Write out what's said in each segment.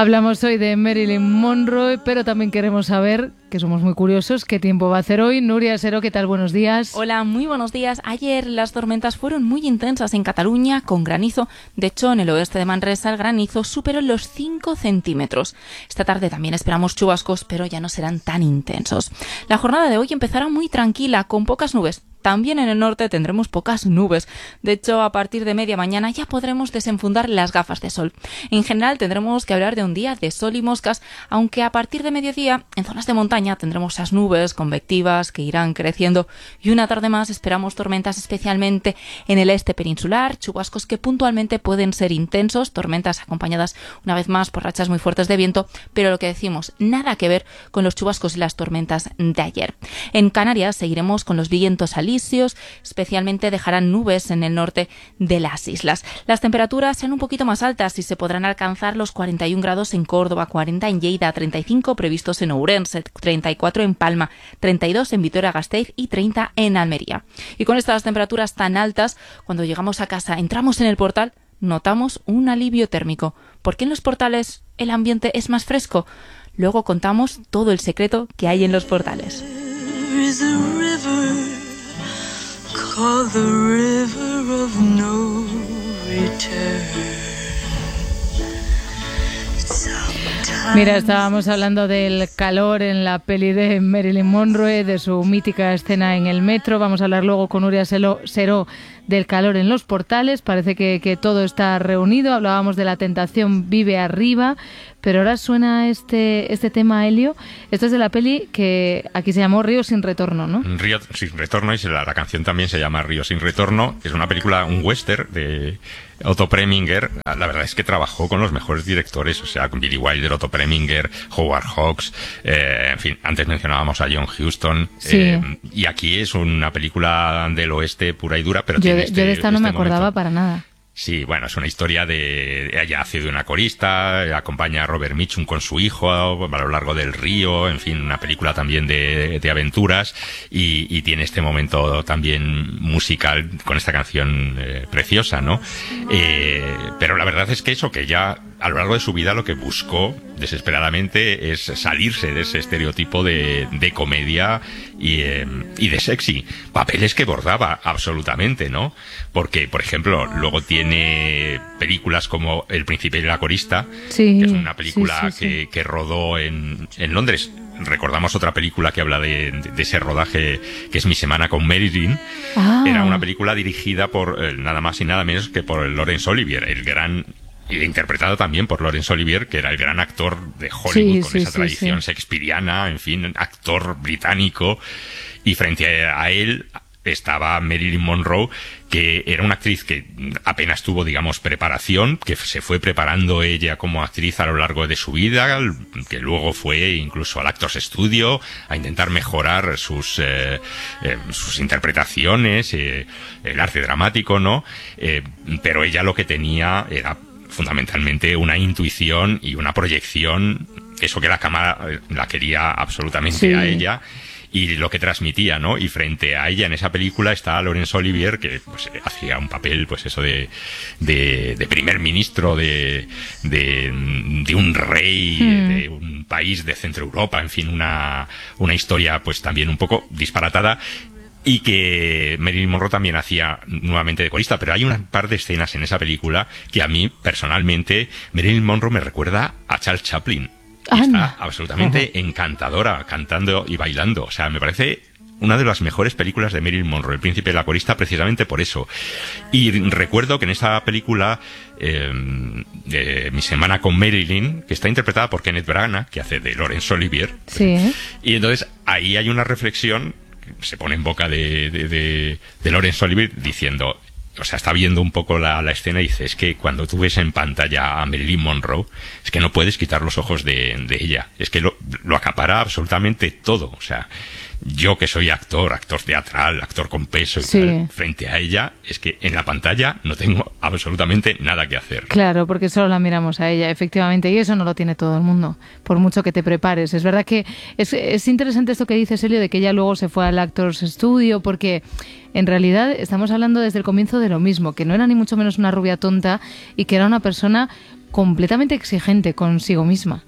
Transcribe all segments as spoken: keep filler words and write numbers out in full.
Hablamos hoy de Marilyn Monroe, pero también queremos saber, que somos muy curiosos, qué tiempo va a hacer hoy. Núria Seró, ¿qué tal? Buenos días. Hola, muy buenos días. Ayer las tormentas fueron muy intensas en Cataluña, con granizo. De hecho, en el oeste de Manresa el granizo superó los cinco centímetros. Esta tarde también esperamos chubascos, pero ya no serán tan intensos. La jornada de hoy empezará muy tranquila, con pocas nubes. También en el norte tendremos pocas nubes. De hecho, a partir de media mañana ya podremos desenfundar las gafas de sol. En general tendremos que hablar de un día de sol y moscas, aunque a partir de mediodía en zonas de montaña tendremos esas nubes convectivas que irán creciendo y una tarde más esperamos tormentas, especialmente en el este peninsular, chubascos que puntualmente pueden ser intensos, tormentas acompañadas una vez más por rachas muy fuertes de viento, pero lo que decimos, nada que ver con los chubascos y las tormentas de ayer. En Canarias seguiremos con los vientos alisios, especialmente dejarán nubes en el norte de las islas. Las temperaturas serán un poquito más altas y se podrán alcanzar los cuarenta y un grados en Córdoba, cuarenta en Lleida, treinta y cinco previstos en Ourense, treinta y cuatro en Palma, treinta y dos en Vitoria-Gasteiz y treinta en Almería. Y con estas temperaturas tan altas, cuando llegamos a casa, entramos en el portal, notamos un alivio térmico. ¿Por qué en los portales el ambiente es más fresco? Luego contamos todo el secreto que hay en los portales. Called the river of no return. Mira, estábamos hablando del calor en la peli de Marilyn Monroe, de su mítica escena en el metro. Vamos a hablar luego con Núria Seró del calor en los portales. Parece que, que todo está reunido. Hablábamos de La tentación vive arriba, pero ahora suena este, este tema, Helio. Esto es de la peli que aquí se llamó Río sin retorno, ¿no? Río sin retorno, y la, la canción también se llama Río sin retorno. Es una película, un western de Otto Preminger. La verdad es que trabajó con los mejores directores, o sea, con Billy Wilder, Otto Preminger, Howard Hawks, eh, en fin, antes mencionábamos a John Huston. Sí. Eh, y aquí es una película del oeste pura y dura, pero yo, tiene de, este, yo de esta no este me acordaba momento. para nada. Sí, bueno, es una historia de... Ella hace de una corista, acompaña a Robert Mitchum con su hijo a lo largo del río, en fin, una película también de, de aventuras y, y tiene este momento también musical con esta canción eh, preciosa, ¿no? Eh, pero la verdad es que eso, que ella a lo largo de su vida lo que buscó desesperadamente es salirse de ese estereotipo de, de comedia y, eh, y de sexy. Papeles que bordaba absolutamente, ¿no? Porque, por ejemplo, luego tiene películas como El príncipe y la corista, sí, que es una película sí, sí, sí. Que, que rodó en, en Londres. Recordamos otra película que habla de, de, de ese rodaje, que es Mi semana con Marilyn. Ah. Era una película dirigida por eh, nada más y nada menos que por Laurence Olivier, el gran... y interpretado también por Laurence Olivier, que era el gran actor de Hollywood, sí, con sí, esa sí, tradición sí. shakespeariana, en fin, actor británico. Y frente a él estaba Marilyn Monroe, que era una actriz que apenas tuvo, digamos, preparación, que se fue preparando ella como actriz a lo largo de su vida, que luego fue incluso al Actors Studio a intentar mejorar sus eh, eh, sus interpretaciones, eh, el arte dramático, ¿no? Eh, pero ella lo que tenía era fundamentalmente una intuición y una proyección, eso que la cámara la quería absolutamente sí. a ella, y lo que transmitía, ¿no? Y frente a ella en esa película está Laurence Olivier, que pues hacía un papel, pues eso de de, de primer ministro de, de de un rey mm. de un país de Centro Europa, en fin, una una historia pues también un poco disparatada. Y que Marilyn Monroe también hacía nuevamente de corista, pero hay un par de escenas en esa película que a mí, personalmente, Marilyn Monroe me recuerda a Charles Chaplin. Y está absolutamente uh-huh. encantadora, cantando y bailando. O sea, me parece una de las mejores películas de Marilyn Monroe, El príncipe y la corista, precisamente por eso. Y recuerdo que en esa película, eh, de Mi semana con Marilyn, que está interpretada por Kenneth Branagh, que hace de Laurence Olivier. Sí. Y entonces ahí hay una reflexión se pone en boca de, de, de, de Laurence Olivier diciendo, o sea, está viendo un poco la, la escena y dice, es que cuando tú ves en pantalla a Marilyn Monroe, es que no puedes quitar los ojos de, de ella, es que lo, lo acapara absolutamente todo, o sea, yo que soy actor, actor teatral, actor con peso y sí. tal, frente a ella, es que en la pantalla no tengo absolutamente nada que hacer. Claro, porque solo la miramos a ella, efectivamente, y eso no lo tiene todo el mundo, por mucho que te prepares. Es verdad que es, es interesante esto que dices, Helio, de que ella luego se fue al Actors Studio, porque en realidad estamos hablando desde el comienzo de lo mismo, que no era ni mucho menos una rubia tonta y que era una persona completamente exigente consigo misma.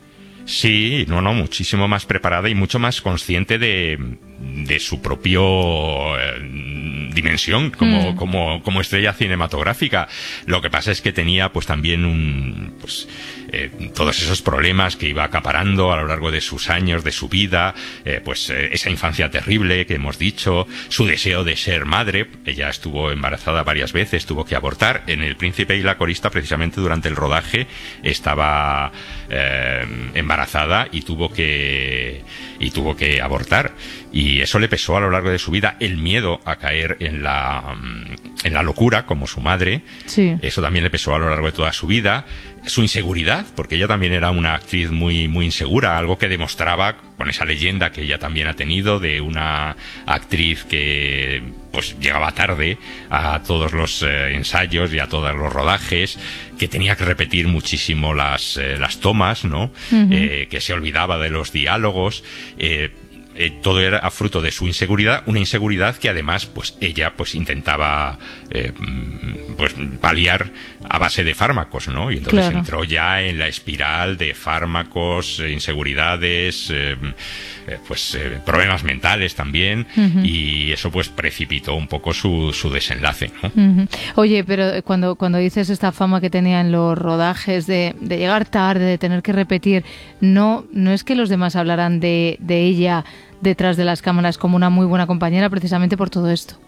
Sí, no, no, muchísimo más preparada y mucho más consciente de, de su propio eh, dimensión como, mm. como, como estrella cinematográfica. Lo que pasa es que tenía pues también un, pues, eh, todos esos problemas que iba acaparando a lo largo de sus años, de su vida, eh, pues eh, esa infancia terrible que hemos dicho, su deseo de ser madre. Ella estuvo embarazada varias veces, tuvo que abortar. En El Príncipe y la Corista, precisamente durante el rodaje, estaba eh, embarazada embarazada y tuvo que y tuvo que abortar, y eso le pesó a lo largo de su vida. El miedo a caer en la en la locura como su madre, sí. Eso también le pesó a lo largo de toda su vida. Su inseguridad, porque ella también era una actriz muy muy insegura, algo que demostraba con esa leyenda que ella también ha tenido de una actriz que pues llegaba tarde a todos los eh, ensayos y a todos los rodajes, que tenía que repetir muchísimo las eh, las tomas, ¿no? Uh-huh. eh, que se olvidaba de los diálogos. Eh, Eh, todo era a fruto de su inseguridad, una inseguridad que además pues ella pues intentaba eh, pues paliar a base de fármacos, ¿no? Y entonces claro. entró ya en la espiral de fármacos, eh, inseguridades, eh, eh, pues eh, problemas mentales también, uh-huh. y eso pues precipitó un poco su, su desenlace, ¿no? Uh-huh. Oye, pero cuando, cuando dices esta fama que tenía en los rodajes de, de llegar tarde, de tener que repetir, no, no es que los demás hablaran de, de ella detrás de las cámaras como una muy buena compañera precisamente por todo esto.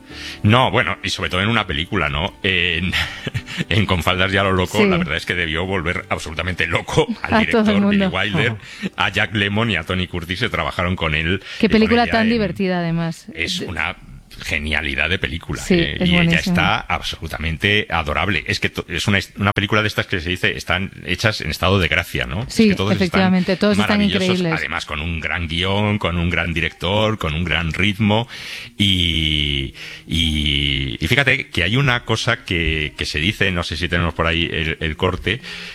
No, bueno, y sobre todo en una película, ¿no? En, en Con faldas y a lo loco, sí. La verdad es que debió volver absolutamente loco al a director Billy Wilder, oh. a Jack Lemmon y a Tony Curtis, que trabajaron con él. Qué película tan en, divertida, además. Es una genialidad de película, sí, eh, es y buenísimo. Ella está absolutamente adorable. Es que to- es una, una película de estas que se dice están hechas en estado de gracia, ¿no? Sí, es que todos efectivamente, están todos están increíbles. Además con un gran guión, con un gran director, con un gran ritmo, y, y, y fíjate que hay una cosa que, que se dice, no sé si tenemos por ahí el, el corte,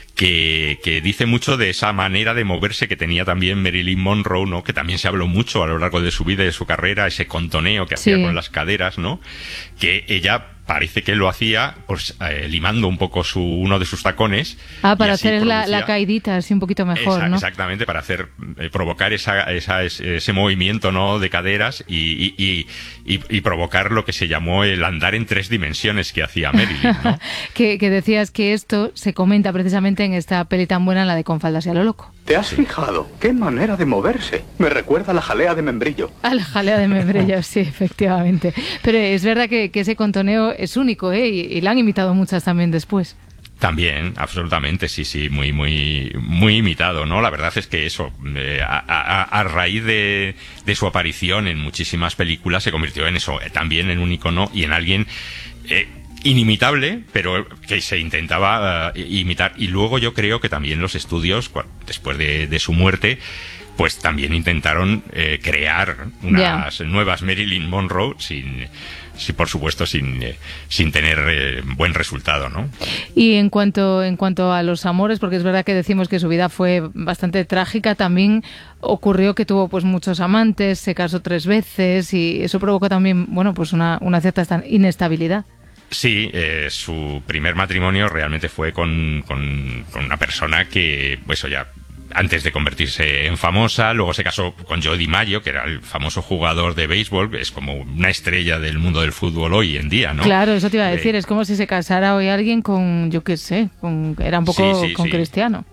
Que, que dice mucho de esa manera de moverse que tenía también Marilyn Monroe, ¿no? Que también se habló mucho a lo largo de su vida y de su carrera, ese contoneo que sí. hacía con las caderas, ¿no? Que ella parece que lo hacía pues eh, limando un poco su uno de sus tacones. Ah, para hacer producía... la, la caidita así un poquito mejor, esa, ¿no? Exactamente, para hacer eh, provocar esa, esa ese movimiento, ¿no? De caderas y, y, y, y, y provocar lo que se llamó el andar en tres dimensiones que hacía Marilyn, ¿no? que, que decías que esto se comenta precisamente en esta peli tan buena, la de Con faldas y a lo loco. ¿Te has fijado? ¡Qué manera de moverse! Me recuerda a la jalea de membrillo. A la jalea de membrillo, sí, efectivamente. Pero es verdad que, que ese contoneo es único, ¿eh? Y, y la han imitado muchas también después. También, absolutamente, sí, sí, muy, muy, muy imitado, ¿no? La verdad es que eso, eh, a, a, a raíz de, de su aparición en muchísimas películas, se convirtió en eso, eh, también en un icono y en alguien eh, inimitable, pero que se intentaba uh, imitar. Y luego yo creo que también los estudios, después de, de su muerte, pues también intentaron eh, crear unas yeah. nuevas Marilyn Monroe sin... Sí, por supuesto, sin, eh, sin tener eh, buen resultado, ¿no? Y en cuanto en cuanto a los amores, porque es verdad que decimos que su vida fue bastante trágica, también ocurrió que tuvo pues muchos amantes, se casó tres veces y eso provocó también, bueno, pues una, una cierta inestabilidad. Sí, eh, su primer matrimonio realmente fue con, con, con una persona que, pues eso ya... antes de convertirse en famosa, luego se casó con Joe DiMaggio, que era el famoso jugador de béisbol, es como una estrella del mundo del fútbol hoy en día, ¿no? Claro, eso te iba a decir, eh, es como si se casara hoy alguien con, yo qué sé, con, era un poco sí, sí, con sí. Cristiano.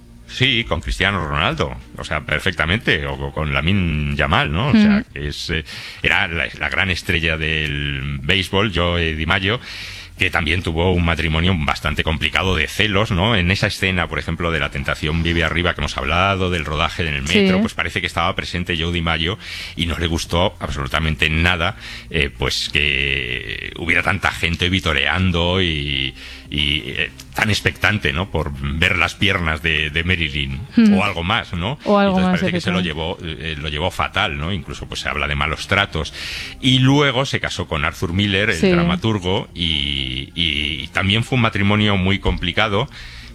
Sí, con Cristiano Ronaldo, o sea, perfectamente, o con Lamine Yamal, ¿no? O sea, que es, eh, era la, la gran estrella del béisbol, Joe DiMaggio, que también tuvo un matrimonio bastante complicado de celos, ¿no? En esa escena, por ejemplo, de La tentación vive arriba que hemos hablado, del rodaje en el metro, sí. Pues parece que estaba presente Joe DiMaggio y no le gustó absolutamente nada, eh, pues que hubiera tanta gente vitoreando y, y eh, tan expectante, ¿no? Por ver las piernas de, de Marilyn, mm. o algo más, ¿no? O algo Entonces más, parece que se lo llevó, eh, lo llevó fatal, ¿no? Incluso pues se habla de malos tratos. Y luego se casó con Arthur Miller, el sí. dramaturgo, y Y, y también fue un matrimonio muy complicado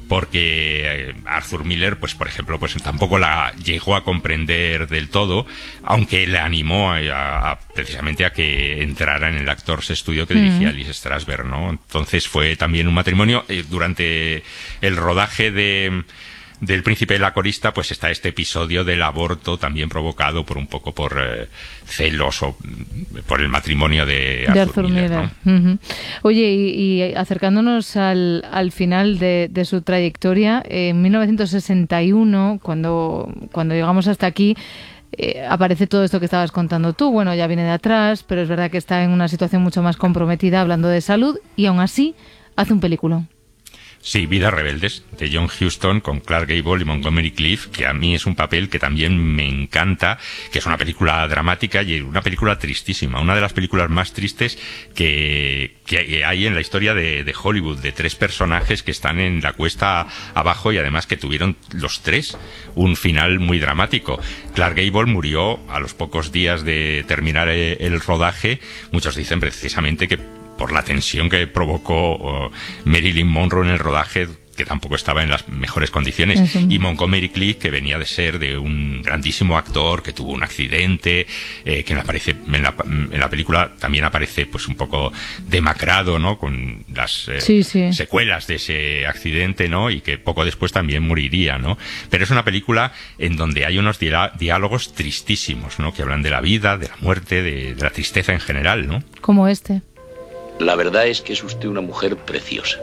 porque Arthur Miller, pues por ejemplo, pues tampoco la llegó a comprender del todo, aunque le animó a, a, precisamente a que entrara en el Actors Studio que dirigía mm. Lee Strasberg, ¿no? Entonces fue también un matrimonio. Eh, durante el rodaje de del Príncipe de la Corista, pues está este episodio del aborto, también provocado por un poco por eh, celos o por el matrimonio de Arthur, de Arthur Miller, Miller. ¿No? Uh-huh. Oye, y, y acercándonos al, al final de, de su trayectoria, en mil novecientos sesenta y uno, cuando, cuando llegamos hasta aquí, eh, aparece todo esto que estabas contando tú. Bueno, ya viene de atrás, pero es verdad que está en una situación mucho más comprometida hablando de salud, y aún así hace un peliculón. Sí, Vidas rebeldes, de John Huston, con Clark Gable y Montgomery Clift, que a mí es un papel que también me encanta, que es una película dramática y una película tristísima, una de las películas más tristes que, que hay en la historia de, de Hollywood, de tres personajes que están en la cuesta abajo y además que tuvieron los tres un final muy dramático. Clark Gable murió a los pocos días de terminar el rodaje. Muchos dicen precisamente que por la tensión que provocó uh, Marilyn Monroe en el rodaje, que tampoco estaba en las mejores condiciones, uh-huh. y Montgomery Clift, que venía de ser de un grandísimo actor, que tuvo un accidente, eh, que aparece en la, en la película también aparece pues un poco demacrado, ¿no? Con las eh, sí, sí. secuelas de ese accidente, ¿no? Y que poco después también moriría, ¿no? Pero es una película en donde hay unos diá- diálogos tristísimos, ¿no? Que hablan de la vida, de la muerte, de, de la tristeza en general, ¿no? Como este. La verdad es que es usted una mujer preciosa.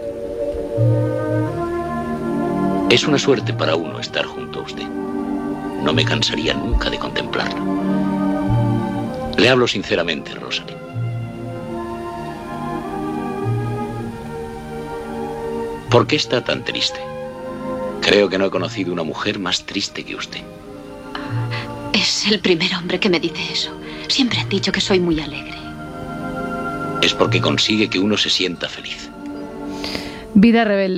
Es una suerte para uno estar junto a usted. No me cansaría nunca de contemplarlo. Le hablo sinceramente, Rosalind. ¿Por qué está tan triste? Creo que no he conocido una mujer más triste que usted. Es el primer hombre que me dice eso. Siempre han dicho que soy muy alegre. Es porque consigue que uno se sienta feliz. Vida rebelde.